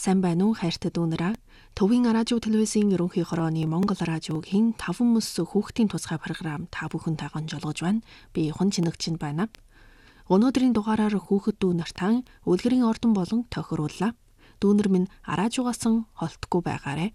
Сайн байна уу хайртай дүүнераа? Төвийн радио телевизийн ерөнхий хорооны Монгол радиогийн 5 мөс хүүхдийн тусгай програм та бүхэнтэй гонжолгож байна. Би Хон Чинэгчин байна. Өнөөдрийн дугаараар хүүхэд дүү нартай үлгэрийн ордон болон тохирууллаа. Дүүнер минь араажуугасан холтгүй байгаарэ.